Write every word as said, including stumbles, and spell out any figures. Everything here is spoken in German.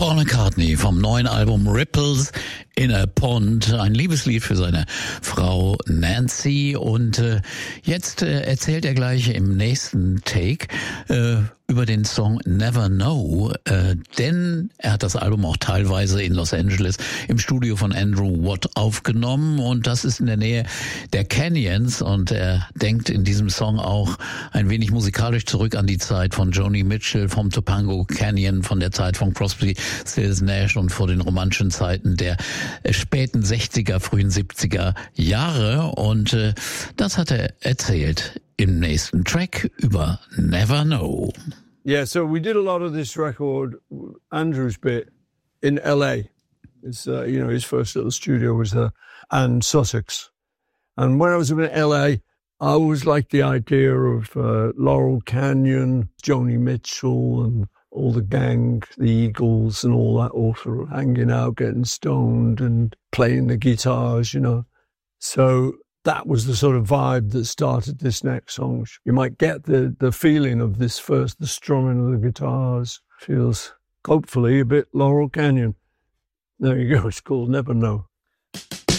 Paul McCartney vom neuen Album Ripples in a Pond, ein Liebeslied für seine Frau Nancy. Und äh, jetzt äh, erzählt er gleich im nächsten Take äh, über den Song Never Know, äh, denn er hat das Album auch teilweise in Los Angeles im Studio von Andrew Watt aufgenommen, und das ist in der Nähe der Canyons, und er denkt in diesem Song auch ein wenig musikalisch zurück an die Zeit von Joni Mitchell, vom Topanga Canyon, von der Zeit von Crosby, Stills Nash und vor den romantischen Zeiten der späten sechziger, frühen siebziger Jahre, und äh, das hat er erzählt im nächsten Track über Never Know. Yeah, so we did a lot of this record, Andrew's bit, in L A. It's, uh, you know, his first little studio was there, and Sussex. And when I was in L A, I always liked the idea of uh, Laurel Canyon, Joni Mitchell, and all the gang, the Eagles and all that, all sort of hanging out, getting stoned and playing the guitars, you know. So that was the sort of vibe that started this next song. You might get the, the feeling of this first, the strumming of the guitars. Feels, hopefully, a bit Laurel Canyon. There you go, it's called Never Know.